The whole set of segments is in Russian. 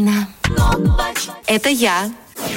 Это я.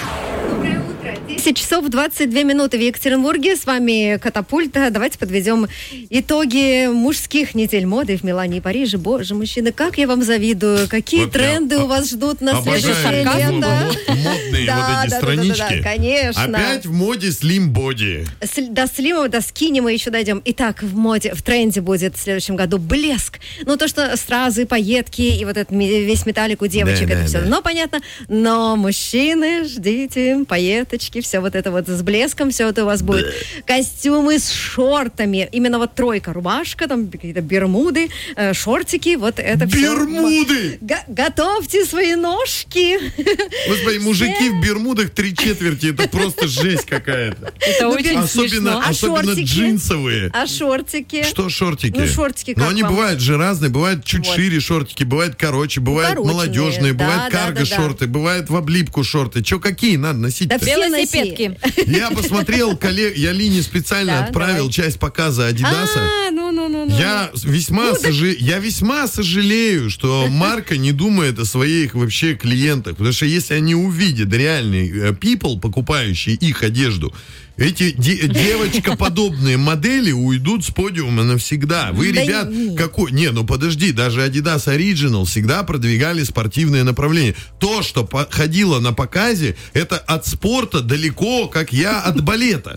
10 часов 22 минуты в Екатеринбурге. С вами Катапульта. Давайте подведем итоги мужских недель моды в Милане и Париже. Боже, мужчины, как я вам завидую. Какие тренды у вас ждут на следующее лето. Модные вот эти странички. Да, конечно. Опять в моде Slim Body. До слима, до скини мы еще дойдем. Итак, в тренде будет в следующем году блеск. Ну, то, что стразы, пайетки и вот этот весь металлик у девочек, это все. Но понятно. Но мужчины, ждите, пайеточки, все вот это вот с блеском, все это у вас будет. Костюмы с шортами. Именно вот тройка. Рубашка, там какие-то бермуды, шортики, вот это все. Бермуды! Готовьте свои ножки. Господи, мужики в бермудах 3/4, это просто жесть какая-то. Это очень смешно. Особенно джинсовые. А шортики? Что шортики? Ну, шортики как Но они вам? бывают же разные. Бывают чуть шире шортики, бывают короче, бывают молодежные, бывают карго-шорты, бывают в облипку шорты. Че, какие надо носить-то? Да Велосипедки. Я посмотрел, я Лине специально отправил часть показа Адидаса. Я весьма сожалею, что марка не думает о своих вообще клиентах. Потому что если они увидят реальный people, покупающий их одежду, эти девочкоподобные модели уйдут с подиума навсегда. Вы, ребят, какой... Не, ну подожди, даже Adidas Original всегда продвигали спортивное направление. То, что ходило на показе, это от спорта далеко, как я от балета.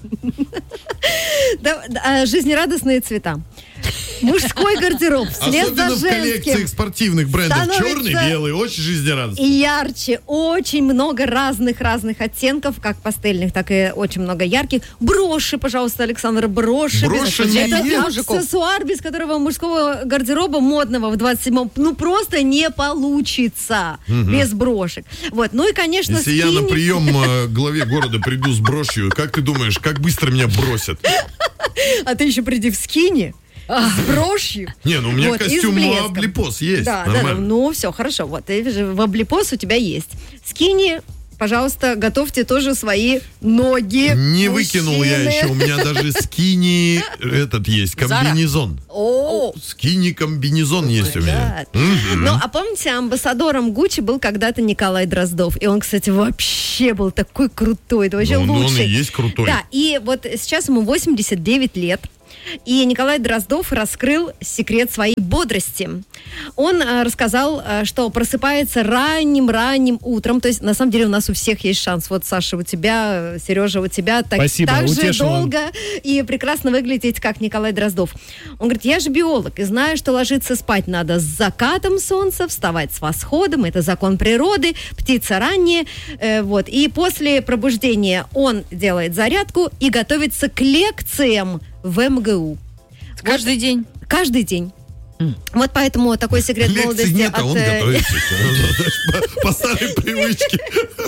Жизнерадостные цвета. Мужской гардероб вслед за особенно в коллекциях спортивных брендов. Черный, белый, очень жизнерадостный. И ярче. Очень много разных оттенков, как пастельных, так и очень много ярких. Броши, пожалуйста, Александр, броши. Это аксессуар, без которого мужского гардероба модного в 27-м ну просто не получится. Без брошек. Вот. Ну и, конечно, если я на прием к главе города приду с брошью, как ты думаешь, как быстро меня бросят? А ты еще приди в скини. С брошью. Не, ну у меня костюм облипос есть. Да, ну все, хорошо. Вот, в облипос у тебя есть. Скини, пожалуйста, готовьте тоже свои ноги. Не выкинул я еще, у меня даже скини этот есть, комбинезон. Скини-комбинезон есть у меня. Ну, а помните, амбассадором Гуччи был когда-то Николай Дроздов. И он, кстати, вообще был такой крутой. Это вообще лучший. Он и есть крутой. Да, и вот сейчас ему 89 лет. И Николай Дроздов раскрыл секрет своей бодрости. Он рассказал, что просыпается ранним утром. То есть, на самом деле, у нас у всех есть шанс. Вот, Саша, у тебя, Сережа, у тебя так же долго и прекрасно выглядеть, как Николай Дроздов. Он говорит, я же биолог и знаю, что ложиться спать надо с закатом солнца, вставать с восходом. Это закон природы, птица ранняя. Вот. И после пробуждения он делает зарядку и готовится к лекциям в МГУ. Каждый день? Каждый день. Вот поэтому такой секрет молодости. Нет, а он готовится. По старой привычке.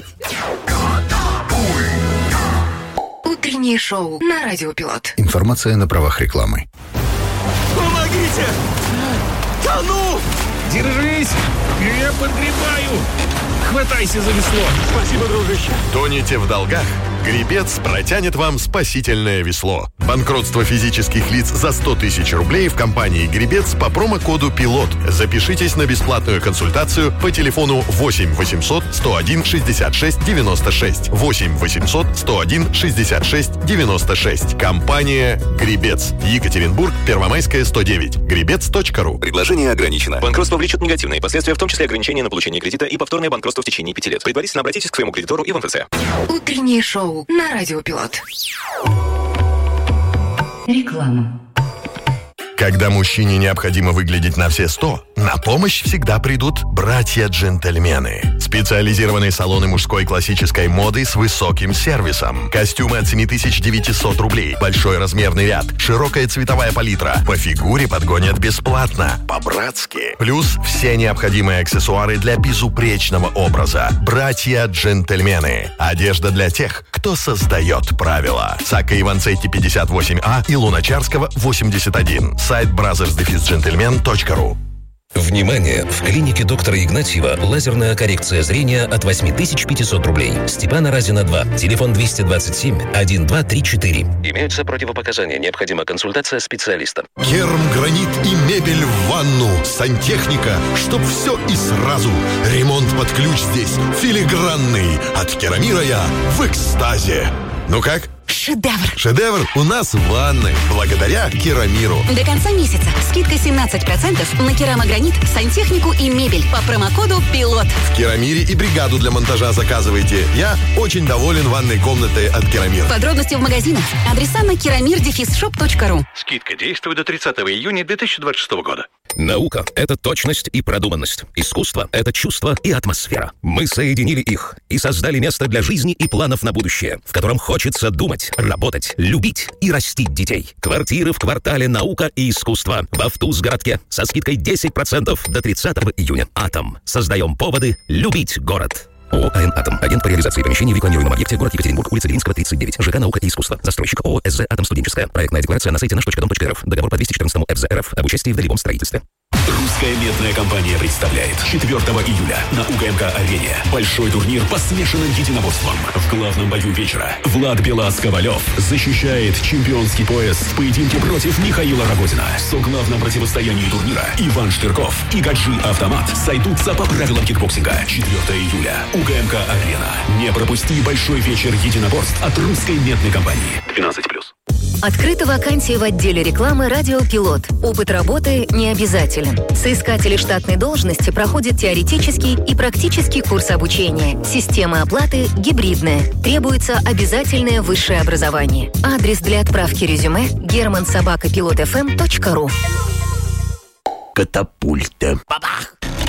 Утреннее шоу на Радио Пилот. Информация на правах рекламы. Помогите! Тону! Держись! Я подгребаю! Хватайся за весло! Спасибо, дружище! Тонете в долгах? Гребец протянет вам спасительное весло. Банкротство физических лиц за 100 тысяч рублей в компании «Гребец» по промокоду «Пилот». Запишитесь на бесплатную консультацию по телефону 8 800 101 66 96. 8 800 101 66 96. Компания «Гребец». Екатеринбург, Первомайская, 109. Гребец.ру. Предложение ограничено. Банкротство влечет негативные последствия, в том числе ограничение на получение кредита и повторное банкротство в течение 5 лет. Предварительно обратитесь к своему кредитору и в МФЦ. Утреннее шоу на Радио Пилот. Реклама. Когда мужчине необходимо выглядеть на все 100, на помощь всегда придут братья-джентльмены. Специализированные салоны мужской классической моды с высоким сервисом. Костюмы от 7900 рублей. Большой размерный ряд. Широкая цветовая палитра. По фигуре подгонят бесплатно. По-братски. Плюс все необходимые аксессуары для безупречного образа. Братья-джентльмены. Одежда для тех, кто создает правила. Сака Иванцетти 58А и Луначарского 81. Сайт brothers-gentlemen.ru. Внимание! В клинике доктора Игнатьева лазерная коррекция зрения от 8500 рублей. Степана Разина 2. Телефон 227-1234. Имеются противопоказания. Необходима консультация специалиста. Керамгранит и мебель в ванну. Сантехника, чтоб все и сразу. Ремонт под ключ здесь филигранный. От Керамира я в экстазе. Ну как? Шедевр. Шедевр у нас в ванной, благодаря Керамиру. До конца месяца скидка 17% на керамогранит, сантехнику и мебель по промокоду ПИЛОТ. В Керамире и бригаду для монтажа заказывайте. Я очень доволен ванной комнатой от Керамир. Подробности в магазинах. Адреса на keramir-shop.ru. Скидка действует до 30 июня 2026 года. Наука – это точность и продуманность. Искусство – это чувство и атмосфера. Мы соединили их и создали место для жизни и планов на будущее, в котором хочется думать, работать, любить и растить детей. Квартиры в квартале «Наука и искусство» в Автузгородке со скидкой 10% до 30 июня. «Атом». Создаем поводы любить город. ООО «АН Атом». Агент по реализации помещений в рекламируемом объекте, город Екатеринбург, улица Ленинского, 39. ЖК «Наука и искусство». Застройщик ООО СЗ «Атом Студенческая». Проектная декларация на сайте наш.дом.рф. Договор по 214 ФЗ РФ об участии в долевом строительстве. Русская медная компания представляет 4 июля на УГМК-арене большой турнир по смешанным единоборствам. В главном бою вечера Влад Белас-Ковалев защищает чемпионский пояс в поединке против Михаила Рогозина. В соглавном противостоянии турнира Иван Штырков и Гаджи Автомат сойдутся по правилам кикбоксинга. 4 июля. УГМК-арена. Не пропусти большой вечер единоборств от Русской медной компании. 12+. Открыта вакансия в отделе рекламы «Радио Пилот». Опыт работы не обязателен. Соискатели штатной должности проходят теоретический и практический курс обучения. Система оплаты гибридная. Требуется обязательное высшее образование. Адрес для отправки резюме germansobakapilotfm.ru. Катапульта. Бабах!